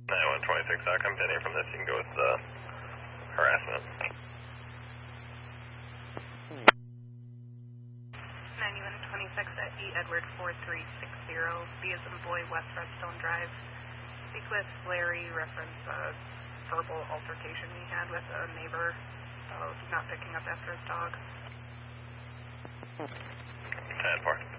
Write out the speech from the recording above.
9126, continue from this. You can go with harassment. 9126 at E Edward 4360, B as in boy, West Redstone Drive. Speak with Larry, reference a verbal altercation he had with a neighbor. So he's not picking up after his dog. 10-4.